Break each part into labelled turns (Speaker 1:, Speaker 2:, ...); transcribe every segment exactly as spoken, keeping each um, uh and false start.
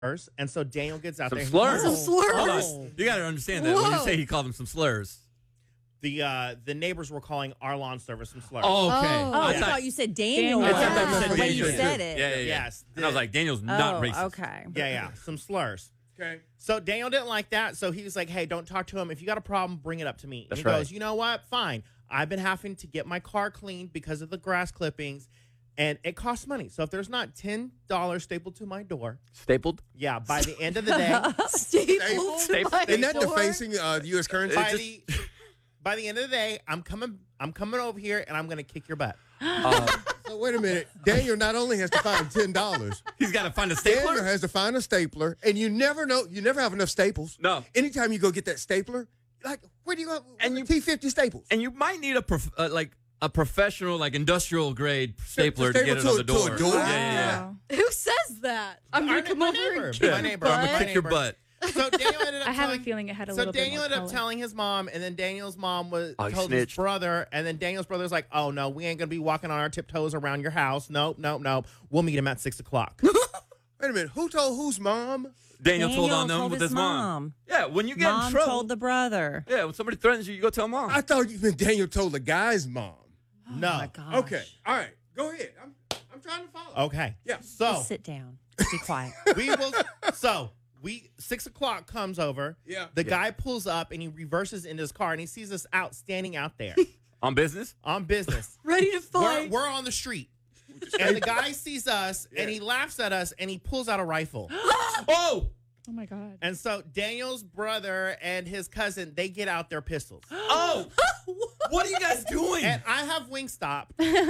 Speaker 1: And so Daniel gets out
Speaker 2: Some
Speaker 1: there.
Speaker 2: slurs.
Speaker 3: Some slurs.
Speaker 2: Hold on. You got to understand that when you
Speaker 3: Whoa.
Speaker 2: say he called them some slurs.
Speaker 1: The uh, the neighbors were calling our lawn service some slurs.
Speaker 2: Oh, okay.
Speaker 3: Oh.
Speaker 4: Oh, I
Speaker 1: Yeah.
Speaker 4: thought you said Daniel.
Speaker 3: Daniel.
Speaker 4: was.
Speaker 3: I thought you said
Speaker 4: the way you
Speaker 2: Daniel.
Speaker 4: said it.
Speaker 2: Yeah, yeah, yeah.
Speaker 1: Yes.
Speaker 2: And I was like, Daniel's not
Speaker 4: Oh,
Speaker 2: racist.
Speaker 4: okay.
Speaker 1: Yeah, yeah, some slurs.
Speaker 5: Okay.
Speaker 1: So Daniel didn't like that. So he was like, hey, don't talk to him. If you got a problem, bring it up to me. And
Speaker 2: That's
Speaker 1: he
Speaker 2: right.
Speaker 1: goes, you know what? Fine. I've been having to get my car cleaned because of the grass clippings, and it costs money. So if there's not ten dollars stapled to my door,
Speaker 2: Stapled?
Speaker 1: yeah, by the end of the day,
Speaker 3: Stapled to
Speaker 2: Stapled.
Speaker 3: my
Speaker 5: Isn't that
Speaker 3: door.
Speaker 5: defacing uh, the U S currency?
Speaker 1: by the by the end of the day, I'm coming I'm coming over here and I'm gonna kick your butt.
Speaker 2: Uh,
Speaker 5: So wait a minute. Daniel not only has to find ten dollars,
Speaker 2: he's got to find a
Speaker 5: Daniel
Speaker 2: stapler?
Speaker 5: has to find a stapler, and you never know. You never have enough staples.
Speaker 2: No.
Speaker 5: Anytime you go get that stapler, like where do you go?
Speaker 2: And
Speaker 5: And
Speaker 2: you-
Speaker 5: you T fifty staples.
Speaker 2: And you might need a prof- uh, like a professional, like industrial grade stapler to
Speaker 5: staple
Speaker 2: get it
Speaker 5: to
Speaker 2: on
Speaker 5: a-
Speaker 2: the
Speaker 5: to a
Speaker 2: door.
Speaker 5: door?
Speaker 2: Yeah, yeah, yeah.
Speaker 3: Wow. Who says that? I'm
Speaker 1: Our
Speaker 3: going to come
Speaker 1: my
Speaker 3: over
Speaker 1: neighbor.
Speaker 3: and kick
Speaker 1: My
Speaker 3: your
Speaker 1: neighbor.
Speaker 3: butt.
Speaker 2: I'm gonna
Speaker 1: My
Speaker 2: kick your
Speaker 1: neighbor.
Speaker 2: butt.
Speaker 1: So Daniel ended up
Speaker 6: I have
Speaker 1: telling,
Speaker 6: a feeling it had a
Speaker 1: so
Speaker 6: little
Speaker 1: Daniel
Speaker 6: bit
Speaker 1: ended
Speaker 6: more
Speaker 1: up
Speaker 6: color.
Speaker 1: telling his mom, and then Daniel's mom was
Speaker 2: Oh, he
Speaker 1: told his
Speaker 2: snitched.
Speaker 1: brother, and then Daniel's brother was like, "Oh no, we ain't gonna be walking on our tiptoes around your house. Nope, nope, nope. We'll meet him at six o'clock."
Speaker 5: Wait a minute. Who told whose mom?
Speaker 2: Daniel, told
Speaker 4: Daniel
Speaker 2: on them
Speaker 4: told
Speaker 2: with
Speaker 4: his
Speaker 2: his mom.
Speaker 4: mom.
Speaker 2: Yeah, when you get
Speaker 4: Mom
Speaker 2: in trouble.
Speaker 4: told the brother.
Speaker 2: yeah, when somebody threatens you, you go tell mom.
Speaker 5: I thought you meant Daniel told the guy's mom.
Speaker 1: no.
Speaker 4: Oh my gosh.
Speaker 5: Okay. All right. Go ahead. I'm I'm trying to follow.
Speaker 1: Okay.
Speaker 5: Yeah.
Speaker 1: So
Speaker 4: Just sit down. Be quiet.
Speaker 1: we will. So we six o'clock comes over.
Speaker 5: Yeah.
Speaker 1: The
Speaker 2: Yeah.
Speaker 1: guy pulls up and he reverses into his car and he sees us out standing out there
Speaker 2: On business?
Speaker 1: on business.
Speaker 3: Ready to
Speaker 1: We're,
Speaker 3: fight.
Speaker 1: we're on the street. And the guy sees us and he laughs at us and he pulls out a rifle.
Speaker 2: Oh!
Speaker 6: Oh my god.
Speaker 1: And so Daniel's brother and his cousin, they get out their pistols.
Speaker 2: Oh! What are you guys doing?
Speaker 1: And I have Wingstop.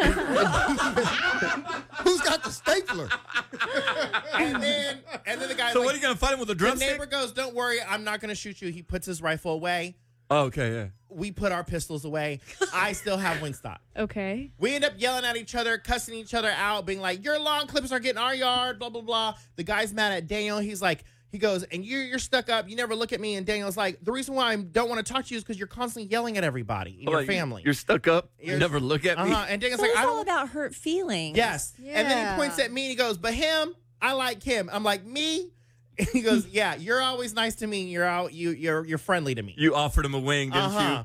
Speaker 5: Who's got the stapler?
Speaker 1: And then and then the guy's
Speaker 2: so
Speaker 1: like,
Speaker 2: what are you going to fight him with a
Speaker 1: the
Speaker 2: drumstick?
Speaker 1: neighbor goes, don't worry, I'm not going to shoot you. He puts his rifle away.
Speaker 2: Oh, okay, yeah.
Speaker 1: We put our pistols away. I still have Wingstop.
Speaker 6: Okay.
Speaker 1: We end up yelling at each other, cussing each other out, being like, your lawn clippers are getting our yard, blah, blah, blah. The guy's mad at Daniel. He's like, he goes, and you're, you're stuck up. You never look at me. And Daniel's like, the reason why I don't want to talk to you is because you're constantly yelling at everybody in
Speaker 2: Hold
Speaker 1: your
Speaker 2: on, you-
Speaker 1: family.
Speaker 2: You're stuck up. You
Speaker 1: You're-
Speaker 2: never look at me.
Speaker 1: uh-huh. And Daniel's
Speaker 4: So
Speaker 1: like,
Speaker 4: it's
Speaker 1: I
Speaker 4: all
Speaker 1: don't.
Speaker 4: about hurt feelings.
Speaker 1: Yes. And then
Speaker 3: Yeah.
Speaker 1: he points at me and he goes, but him, I like him. I'm like, me? And he goes, yeah, you're always nice to me. You're out, you, you're, you're friendly to me.
Speaker 2: You offered him a wing, didn't
Speaker 1: Uh-huh.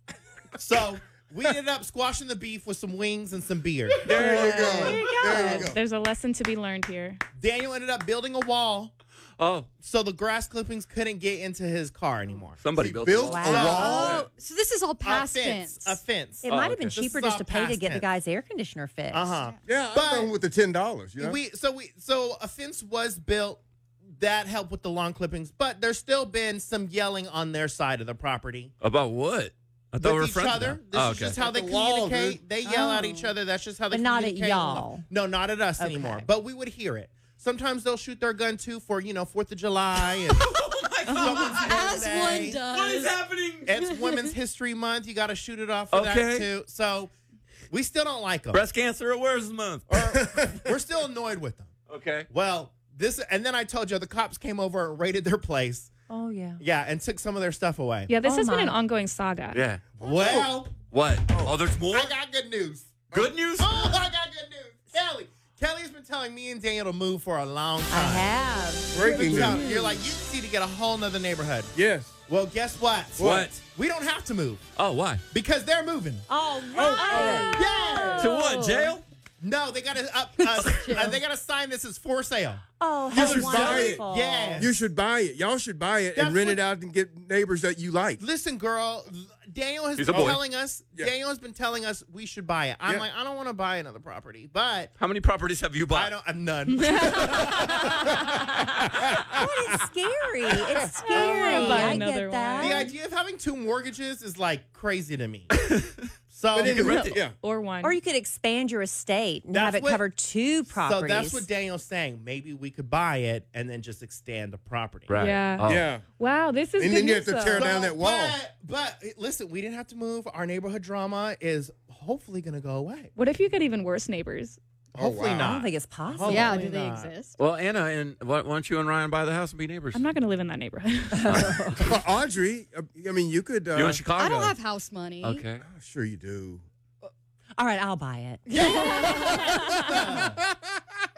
Speaker 1: So we ended up squashing the beef with some wings and some beer.
Speaker 5: There you go.
Speaker 6: There you go.
Speaker 5: There you go.
Speaker 6: There's a lesson to be learned here.
Speaker 1: Daniel ended up building a wall
Speaker 2: you? Oh,
Speaker 1: so the grass clippings couldn't get into his car anymore.
Speaker 2: somebody
Speaker 5: He
Speaker 2: built,
Speaker 5: built
Speaker 2: a
Speaker 5: a
Speaker 2: wall.
Speaker 4: Wow.
Speaker 5: wall.
Speaker 3: Oh, so this is all past
Speaker 1: a fence.
Speaker 3: tense.
Speaker 1: A fence.
Speaker 4: It
Speaker 2: Oh,
Speaker 4: might have been
Speaker 2: okay.
Speaker 1: This
Speaker 4: cheaper
Speaker 1: is
Speaker 4: just
Speaker 1: all
Speaker 4: to pay to
Speaker 1: past
Speaker 4: get the
Speaker 1: tense.
Speaker 4: guy's air conditioner fixed.
Speaker 1: Uh huh.
Speaker 5: Yeah,
Speaker 1: But-
Speaker 5: I'm going with the ten dollars. You know?
Speaker 1: We so we so a fence was built that helped with the lawn clippings, but there's still been some yelling on their side of the property
Speaker 2: About what? I thought we were
Speaker 1: with each
Speaker 2: friends
Speaker 1: other.
Speaker 2: now.
Speaker 1: This
Speaker 2: Oh,
Speaker 1: is
Speaker 2: okay.
Speaker 1: just how
Speaker 5: At
Speaker 1: they
Speaker 5: the wall,
Speaker 1: communicate.
Speaker 5: dude.
Speaker 1: they yell at
Speaker 3: Oh.
Speaker 1: each other. That's just how they
Speaker 4: But not at
Speaker 1: communicate.
Speaker 4: y'all.
Speaker 1: No, not at us
Speaker 4: Okay.
Speaker 1: anymore. But we would hear it. Sometimes they'll shoot their gun too for you know Fourth of July and someone's
Speaker 3: As
Speaker 1: birthday.
Speaker 3: one does.
Speaker 2: What is happening?
Speaker 1: It's Women's History Month. You got to shoot it off for
Speaker 2: Okay.
Speaker 1: that too. So we still don't like them.
Speaker 2: Breast cancer awareness month.
Speaker 1: We're still annoyed with them.
Speaker 2: Okay.
Speaker 1: Well, this and then I told you the cops came over and raided their place.
Speaker 4: Oh, yeah.
Speaker 1: Yeah, and took some of their stuff away.
Speaker 6: Yeah, this
Speaker 4: Oh
Speaker 6: has been
Speaker 4: my.
Speaker 6: an ongoing saga.
Speaker 2: Yeah.
Speaker 1: Well,
Speaker 2: What? Oh, there's more?
Speaker 1: I got good news.
Speaker 2: Good news?
Speaker 1: Oh, I got good news. Kelly. Kelly's been telling me and Daniel to move for a long
Speaker 4: I
Speaker 1: time.
Speaker 4: have.
Speaker 5: Breaking
Speaker 1: You're
Speaker 5: news.
Speaker 1: You're like, you just need to get a whole nother neighborhood.
Speaker 5: Yes.
Speaker 1: Well, guess what?
Speaker 2: What?
Speaker 1: We don't have to move
Speaker 2: Oh, why?
Speaker 1: because they're moving.
Speaker 4: Oh, right.
Speaker 1: Yeah.
Speaker 2: To what? Jail?
Speaker 1: No, they got to up. Uh, uh, they got to sign this as for sale.
Speaker 4: Oh,
Speaker 5: You
Speaker 4: how
Speaker 5: should buy it.
Speaker 4: wonderful.
Speaker 1: Yeah.
Speaker 5: You should buy it. Y'all should buy it
Speaker 1: That's
Speaker 5: and rent
Speaker 1: what-
Speaker 5: it out and get neighbors that you like.
Speaker 1: Listen, girl, Daniel has
Speaker 2: He's a
Speaker 1: been
Speaker 2: boy.
Speaker 1: telling us.
Speaker 5: Yeah.
Speaker 1: Daniel has been telling us we should buy it. I'm
Speaker 5: Yeah.
Speaker 1: like, I don't want to buy another property, but
Speaker 2: How many properties have you bought?
Speaker 1: I don't. I'm none.
Speaker 4: Oh, it's scary. It's scary.
Speaker 6: buy
Speaker 4: I
Speaker 6: another
Speaker 4: get that.
Speaker 6: one.
Speaker 1: The idea of having two mortgages is like crazy to me. So,
Speaker 5: But then
Speaker 2: can rent it.
Speaker 5: Yeah.
Speaker 6: Or one.
Speaker 4: Or you could expand your estate and
Speaker 1: That's
Speaker 4: have it
Speaker 1: what-
Speaker 4: cover two
Speaker 1: so
Speaker 4: properties.
Speaker 1: that's what Daniel's saying. Maybe we could buy it and then just extend the property.
Speaker 2: Right.
Speaker 6: Yeah.
Speaker 2: Oh.
Speaker 5: Yeah.
Speaker 6: Wow, this is
Speaker 5: And
Speaker 6: good
Speaker 5: then you have
Speaker 6: news,
Speaker 5: to tear
Speaker 6: though.
Speaker 5: down that wall.
Speaker 1: But, but listen, we didn't have to move. Our neighborhood drama is hopefully going to go away.
Speaker 6: What if you get even worse neighbors?
Speaker 5: Oh,
Speaker 1: Hopefully
Speaker 5: wow.
Speaker 4: I
Speaker 1: not.
Speaker 4: don't think it's possible.
Speaker 1: Oh,
Speaker 3: yeah,
Speaker 1: Hopefully
Speaker 3: do they
Speaker 1: not.
Speaker 3: exist?
Speaker 2: Well, Anna, and why, why don't you and Ryan buy the house and be neighbors?
Speaker 6: I'm not going to live in that neighborhood.
Speaker 5: Well, Audrey, uh, I mean, you could. Uh,
Speaker 2: you in Chicago?
Speaker 3: I don't have house money.
Speaker 2: Okay.
Speaker 5: Oh, sure you do.
Speaker 4: All right, I'll buy it.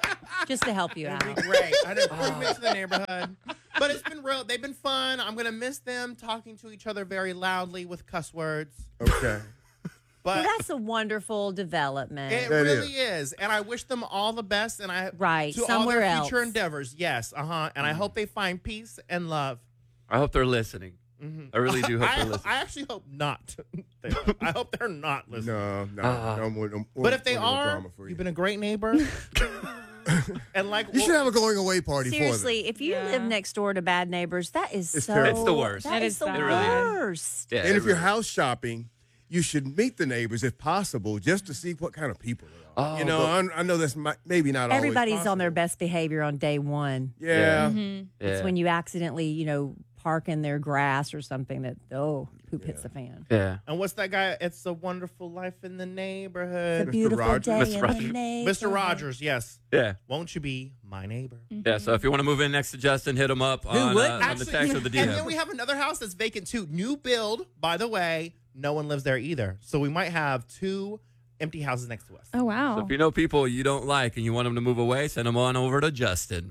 Speaker 4: just to help you out.
Speaker 1: It'd be great. An improvement to the neighborhood. But it's been real. They've been fun. I'm gonna miss them talking to each other very loudly with cuss words.
Speaker 5: Okay.
Speaker 1: But
Speaker 4: Well, that's a wonderful development.
Speaker 1: it
Speaker 5: That
Speaker 1: really is. And I wish them all the best. And I
Speaker 4: Right,
Speaker 1: to all
Speaker 4: somewhere
Speaker 1: their future
Speaker 4: else.
Speaker 1: endeavors. Yes. Uh huh. And I hope they find peace and love.
Speaker 2: I hope they're listening. I really do hope
Speaker 1: I,
Speaker 2: they're listening.
Speaker 1: I actually hope not. They- I hope they're not listening.
Speaker 5: No, no,
Speaker 2: Ah.
Speaker 5: no more. No,
Speaker 1: But if they
Speaker 5: no more
Speaker 1: are,
Speaker 5: drama for you.
Speaker 1: you've been a great neighbor. And like,
Speaker 5: You should have a going away party
Speaker 4: Seriously, if you
Speaker 6: Yeah.
Speaker 4: live next door to bad neighbors, that is
Speaker 5: It's
Speaker 4: so.
Speaker 5: terrible.
Speaker 2: It's the worst.
Speaker 4: That
Speaker 6: It
Speaker 4: is
Speaker 6: is
Speaker 4: the
Speaker 6: bad. It
Speaker 2: really is.
Speaker 4: worst.
Speaker 2: Yeah,
Speaker 5: for them. And
Speaker 2: it
Speaker 5: if you're
Speaker 2: really-
Speaker 5: house shopping, you should meet the neighbors if possible, just to see what kind of people they are.
Speaker 2: Oh,
Speaker 5: you know,
Speaker 2: but-
Speaker 5: I, I know that's mi- maybe not always
Speaker 4: Everybody's on their
Speaker 5: possible.
Speaker 4: best behavior on day one.
Speaker 5: Yeah.
Speaker 6: Mm-hmm.
Speaker 4: It's
Speaker 2: yeah.
Speaker 4: when you accidentally, you know, park in their grass or something that, oh, poop hits the fan.
Speaker 2: yeah.
Speaker 1: and what's that guy? It's a wonderful life in the
Speaker 4: It's a
Speaker 1: neighborhood.
Speaker 4: beautiful
Speaker 5: Rogers?
Speaker 4: day
Speaker 2: Mister
Speaker 4: in
Speaker 2: Rogers.
Speaker 4: the neighborhood.
Speaker 1: Mister Rogers, yes.
Speaker 2: Yeah.
Speaker 1: Won't you be my neighbor?
Speaker 2: Yeah. So if you want to move in next to Justin, hit him up on,
Speaker 4: would?
Speaker 2: uh, on the
Speaker 1: Actually,
Speaker 2: text or the D
Speaker 1: And then
Speaker 2: M.
Speaker 1: we have another house that's vacant too. New build, by the way. No one lives there either. So we might have two empty houses next to us.
Speaker 6: Oh, wow.
Speaker 2: So if you know people you don't like and you want them to move away, send them on over to Justin.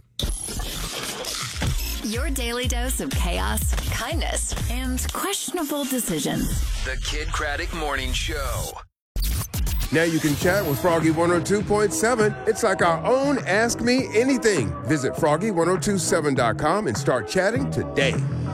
Speaker 7: Your daily dose of chaos, kindness, and questionable decisions.
Speaker 8: The Kid Craddock Morning Show.
Speaker 5: Now you can chat with Froggy one oh two point seven. It's like our own Ask Me Anything. Visit froggy ten twenty-seven dot com and start chatting today.